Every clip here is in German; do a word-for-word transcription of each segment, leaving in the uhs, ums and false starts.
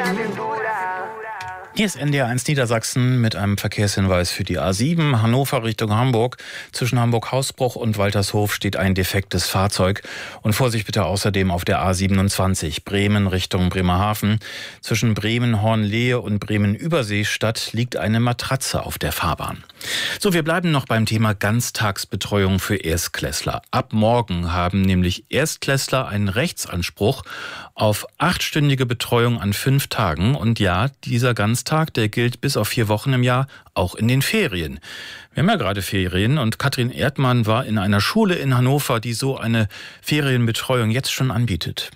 Hier ist N D R eins Niedersachsen mit einem Verkehrshinweis für die A sieben, Hannover Richtung Hamburg. Zwischen Hamburg-Hausbruch und Waltershof steht ein defektes Fahrzeug. Und Vorsicht bitte außerdem auf der A siebenundzwanzig, Bremen Richtung Bremerhaven. Zwischen Bremen-Hornlehe und Bremen-Überseestadt liegt eine Matratze auf der Fahrbahn. So, wir bleiben noch beim Thema Ganztagsbetreuung für Erstklässler. Ab morgen haben nämlich Erstklässler einen Rechtsanspruch auf achtstündige Betreuung an fünf Tagen. Und ja, dieser Ganztag, der gilt bis auf vier Wochen im Jahr, auch in den Ferien. Wir haben ja gerade Ferien und Katrin Erdmann war in einer Schule in Hannover, die so eine Ferienbetreuung jetzt schon anbietet.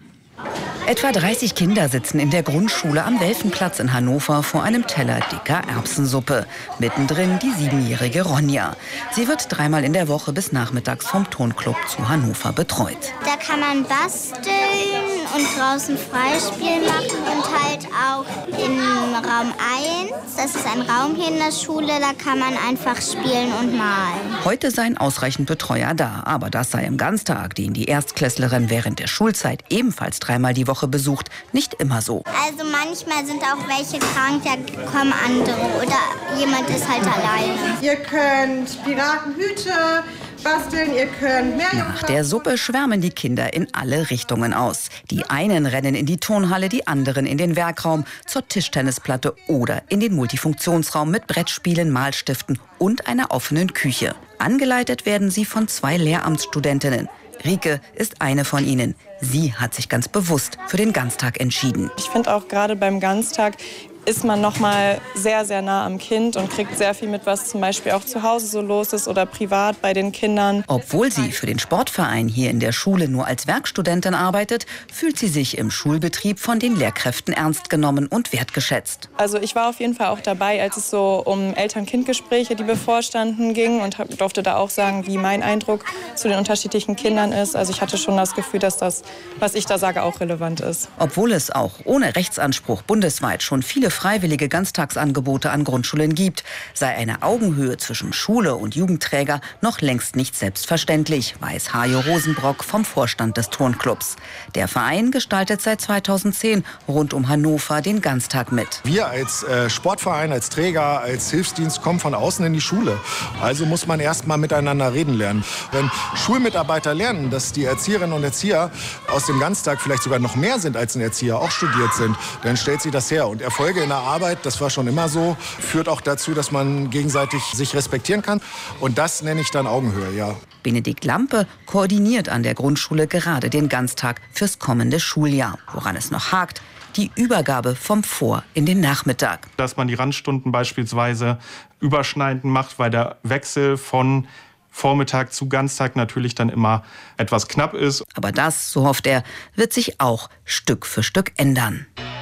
Etwa dreißig Kinder sitzen in der Grundschule am Welfenplatz in Hannover vor einem Teller dicker Erbsensuppe. Mittendrin die siebenjährige Ronja. Sie wird dreimal in der Woche bis nachmittags vom Turnclub zu Hannover betreut. Da kann man basteln und draußen Freispiel machen und halt auch in Raum eins. Das ist ein Raum hier in der Schule, da kann man einfach spielen und malen. Heute seien ausreichend Betreuer da, aber das sei am Ganztag, den die Erstklässlerin während der Schulzeit ebenfalls dreimal die Woche besucht, nicht immer so. Also manchmal sind auch welche krank, da kommen andere oder jemand ist halt alleine. Ihr könnt Piratenhüte basteln, ihr könnt mehr. Nach der Suppe schwärmen die Kinder in alle Richtungen aus. Die einen rennen in die Turnhalle, die anderen in den Werkraum, zur Tischtennisplatte oder in den Multifunktionsraum mit Brettspielen, Malstiften und einer offenen Küche. Angeleitet werden sie von zwei Lehramtsstudentinnen. Rike ist eine von ihnen. Sie hat sich ganz bewusst für den Ganztag entschieden. Ich finde auch gerade beim Ganztag ist man noch mal sehr, sehr nah am Kind und kriegt sehr viel mit, was zum Beispiel auch zu Hause so los ist oder privat bei den Kindern. Obwohl sie für den Sportverein hier in der Schule nur als Werkstudentin arbeitet, fühlt sie sich im Schulbetrieb von den Lehrkräften ernst genommen und wertgeschätzt. Also ich war auf jeden Fall auch dabei, als es so um Eltern-Kind-Gespräche, die bevorstanden, ging und hab, durfte da auch sagen, wie mein Eindruck zu den unterschiedlichen Kindern ist. Also ich hatte schon das Gefühl, dass das, was ich da sage, auch relevant ist. Obwohl es auch ohne Rechtsanspruch bundesweit schon viele freiwillige Ganztagsangebote an Grundschulen gibt, sei eine Augenhöhe zwischen Schule und Jugendträger noch längst nicht selbstverständlich, weiß Hajo Rosenbrock vom Vorstand des Turnclubs. Der Verein gestaltet seit zweitausendzehn rund um Hannover den Ganztag mit. Wir als äh, Sportverein, als Träger, als Hilfsdienst kommen von außen in die Schule. Also muss man erst mal miteinander reden lernen. Wenn Schulmitarbeiter lernen, dass die Erzieherinnen und Erzieher aus dem Ganztag vielleicht sogar noch mehr sind als ein Erzieher, auch studiert sind, dann stellt sich das her. Und Erfolge in der Arbeit, das war schon immer so, führt auch dazu, dass man gegenseitig sich respektieren kann. Und das nenne ich dann Augenhöhe, ja. Benedikt Lampe koordiniert an der Grundschule gerade den Ganztag fürs kommende Schuljahr. Woran es noch hakt: die Übergabe vom Vor- in den Nachmittag. Dass man die Randstunden beispielsweise überschneidend macht, weil der Wechsel von Vormittag zu Ganztag natürlich dann immer etwas knapp ist. Aber das, so hofft er, wird sich auch Stück für Stück ändern.